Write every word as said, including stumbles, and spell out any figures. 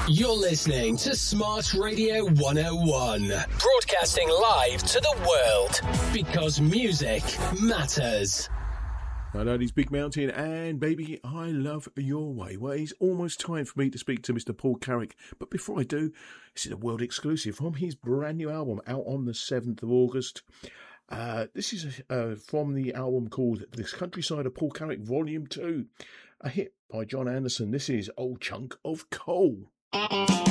You're listening to Smart Radio one oh one, broadcasting live to the world, because music matters. Hello, he's Big Mountain, and baby, I love your way. Well, it's almost time for me to speak to Mister Paul Carrack, but before I do, this is a world exclusive from his brand new album out on the seventh of August. Uh, this is uh, from the album called This Countryside of Paul Carrack Volume two, a hit by John Anderson. This is Old Chunk of Coal.